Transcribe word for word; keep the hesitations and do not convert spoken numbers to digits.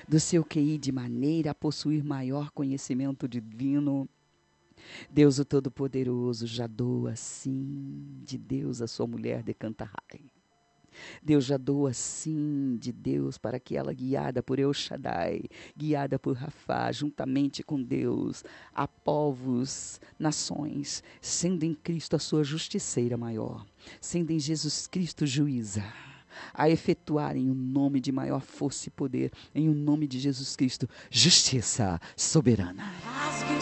do seu Q I de maneira a possuir maior conhecimento divino. Deus o Todo-Poderoso já doa, sim, de Deus a sua mulher de Cantarai. Deus já doa, sim, de Deus para que ela, guiada por El Shaddai, guiada por Rafá, juntamente com Deus, a povos, nações, sendo em Cristo a sua justiceira maior, sendo em Jesus Cristo juíza, a efetuarem o nome de maior força e poder, em o nome de Jesus Cristo, justiça soberana.